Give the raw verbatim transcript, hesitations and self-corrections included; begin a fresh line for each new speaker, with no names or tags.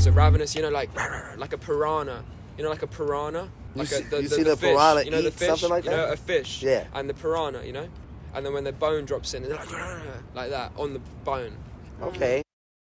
So ravenous, you know, like like a piranha. You know, like a piranha. Like
you
a,
see,
the,
you
the,
see
the,
the
fish,
piranha
you know, the
eat
fish,
something like
you
that?
know, a fish.
Yeah.
And the piranha, you know, and then when the bone drops in, they're like like that on the bone.
Okay.